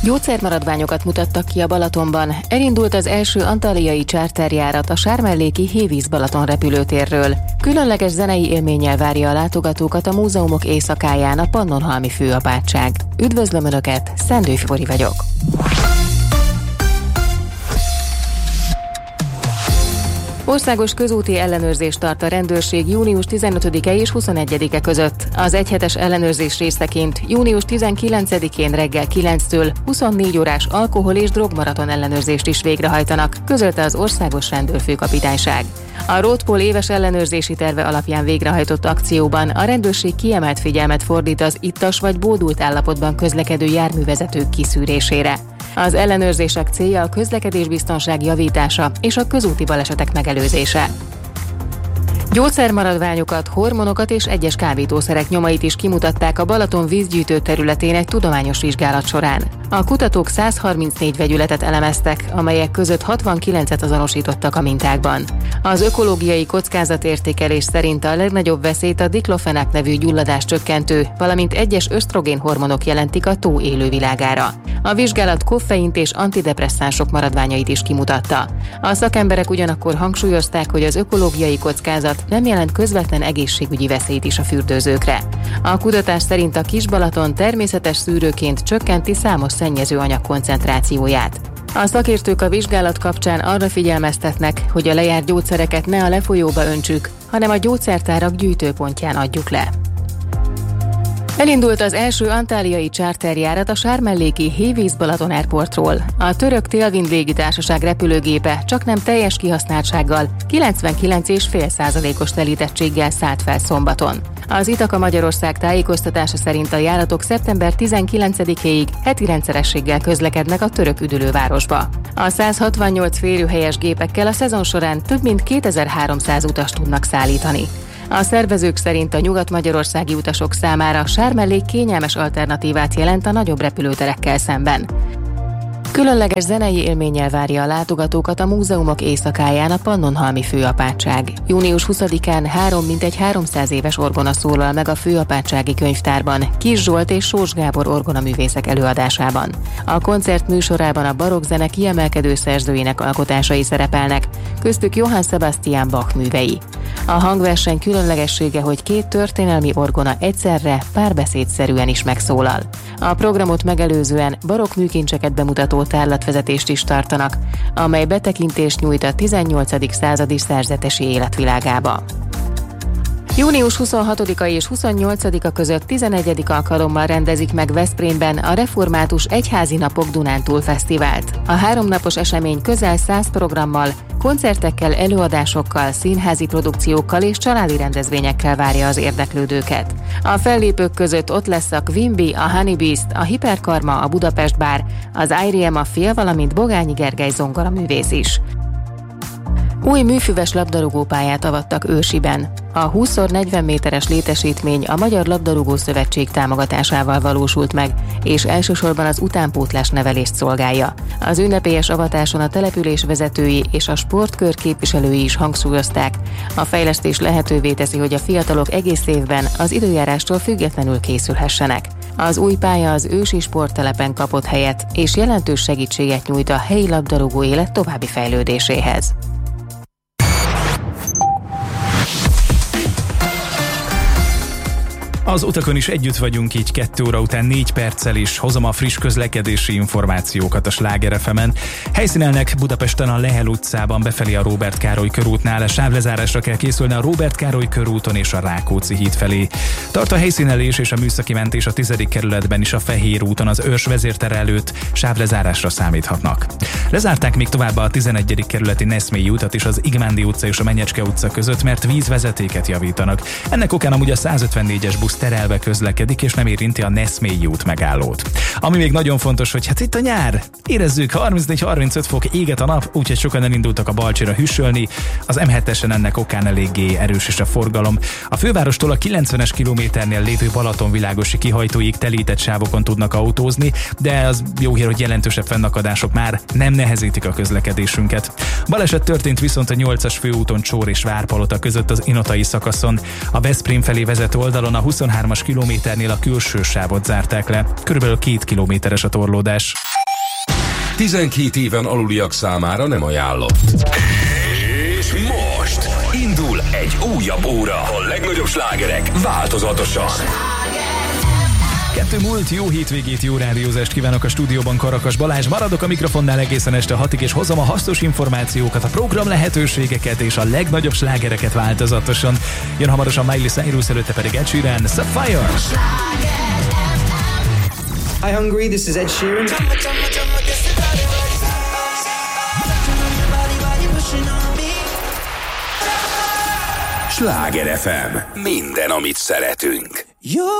Gyógyszermaradványokat mutattak ki a Balatonban. Elindult az első antalliai charterjárat a sármelléki Hévíz Balaton repülőtérről. Különleges zenei élménnyel várja a látogatókat a múzeumok éjszakáján a Pannonhalmi Főapátság. Üdvözlöm Önöket, Szendő Fibori vagyok. Országos közúti ellenőrzést tart a rendőrség június 15-e és 21-e között. Az egyhetes ellenőrzés részeként június 19-én reggel 9-től 24 órás alkohol- és drogmaraton ellenőrzést is végrehajtanak, közölte az Országos Rendőrfőkapitányság. A Roadpol éves ellenőrzési terve alapján végrehajtott akcióban a rendőrség kiemelt figyelmet fordít az ittas vagy bódult állapotban közlekedő járművezetők kiszűrésére. Az ellenőrzések célja a közlekedésbiztonság javítása és a közúti balesetek megelőzése. Gyógyszermaradványokat, hormonokat és egyes kábítószerek nyomait is kimutatták a Balaton vízgyűjtő területén egy tudományos vizsgálat során. A kutatók 134 vegyületet elemeztek, amelyek között 69-et azonosítottak a mintákban. Az ökológiai kockázatértékelés szerint a legnagyobb veszélyt a diklofenak nevű gyulladáscsökkentő, valamint egyes ösztrogénhormonok jelentik a tó élővilágára. A vizsgálat koffeint és antidepresszánsok maradványait is kimutatta. A szakemberek ugyanakkor hangsúlyozták, hogy az ökológiai kockázat nem jelent közvetlen egészségügyi veszélyt is a fürdőzőkre. A kutatás szerint a Kis-Balaton természetes szűrőként csökkenti számos szennyezőanyag koncentrációját. A szakértők a vizsgálat kapcsán arra figyelmeztetnek, hogy a lejárt gyógyszereket ne a lefolyóba öntsük, hanem a gyógyszertárak gyűjtőpontján adjuk le. Elindult az első antalliai charterjárat a sármelléki Hévíz Balaton Airportról. A török Tailwind légitársaság repülőgépe csaknem teljes kihasználtsággal 99,5%-os telítettséggel szállt fel szombaton. Az Itaka Magyarország tájékoztatása szerint a járatok szeptember 19-éig heti rendszerességgel közlekednek a török üdülővárosba. A 168 férőhelyes gépekkel a szezon során több mint 2300 utast tudnak szállítani. A szervezők szerint a nyugat-magyarországi utasok számára sármellék kényelmes alternatívát jelent a nagyobb repülőterekkel szemben. Különleges zenei élménnyel várja a látogatókat a múzeumok éjszakáján a Pannonhalmi Főapátság. Június 20-án mintegy 300 éves orgona szólal meg a Főapátsági Könyvtárban, Kiss Zsolt és Sós Gábor orgonaművészek előadásában. A koncert műsorában a barokk zene kiemelkedő szerzőinek alkotásai szerepelnek, köztük Johann Sebastian Bach művei. A hangverseny különlegessége, hogy két történelmi orgona egyszerre párbeszédszerűen is megszólal. A programot megelőzően barokk műkincseket bemutató tárlatvezetést is tartanak, amely betekintést nyújt a 18. századi szerzetesi életvilágába. Június 26-a és 28-a között 11. alkalommal rendezik meg Veszprémben a Református Egyházi Napok Dunántúl Fesztivált. A 3 napos esemény közel 100 programmal, koncertekkel, előadásokkal, színházi produkciókkal és családi rendezvényekkel várja az érdeklődőket. A fellépők között ott lesz a Quimby, a Honeybeast, a Hiperkarma, a Budapest Bár, az IRM a Fél, valamint Bogányi Gergely zongoraművész is. Új műfüves labdarúgópályát avattak Őrsiben. A 20x40 méteres létesítmény a Magyar Labdarúgó Szövetség támogatásával valósult meg, és elsősorban az utánpótlás nevelést szolgálja. Az ünnepélyes avatáson a település vezetői és a sportkör képviselői is hangsúlyozták. A fejlesztés lehetővé teszi, hogy a fiatalok egész évben az időjárástól függetlenül készülhessenek. Az új pálya az ősi sporttelepen kapott helyet, és jelentős segítséget nyújt a helyi labdarúgó élet további fejlődéséhez. Az utakon is együtt vagyunk, így 2 óra után 4 perccel is hozom a friss közlekedési információkat a Sláger FM-en. Helyszínelnek Budapesten a Lehel utcában befelé a Róbert Károly körútnál, sávlezárásra kell készülni a Róbert Károly körúton és a Rákóczi híd felé. Tart a helyszínelés és a műszaki mentés a 10. kerületben is a Fehér úton az Őrs vezértere előtt, sávlezárásra számíthatnak. Lezárták még továbbá a 11. kerületi Neszmélyi utat és az Igmándi utca és a Menyecske utca között, mert vízvezetéket javítanak. Ennek okán amúgy a 154-es busz terelve közlekedik, és nem érinti a Neszmélyi út megállót. Ami még nagyon fontos, hogy hát itt a nyár, érezzük, 34-35 fok, éget a nap, úgyhogy sokan elindultak a Balcsira hüssölni. Az M7-esen ennek okán eléggé erős is a forgalom. A fővárostól a 90-es kilométernél lévő Balatonvilágosi kihajtóig telített sávokon tudnak autózni, de az jó hír, hogy jelentősebb fennakadások már nem nehezítik a közlekedésünket. Baleset történt viszont a 8-as főúton Csór és Várpalota között az Inotai szakaszon. A Veszprém felé vezető oldalon a 23. 23-as kilométernél a külső sávot zárták le. Körülbelül 2 kilométeres a torlódás. 12 éven aluliak számára nem ajánlott. És most indul egy újabb óra. A legnagyobb slágerek változatosan. 2 múlt, jó hétvégét, jó rádiózást kívánok a stúdióban, Karakas Balázs. Maradok a mikrofonnál egészen este 6-ig, és hozom a hasznos információkat, a program lehetőségeket és a legnagyobb slágereket változatosan. Jön hamarosan Miley Cyrus, előtte pedig Ed Sheeran, Sapphire. Hi Hungary, this is Ed Sheeran. Sláger FM. Minden, amit szeretünk.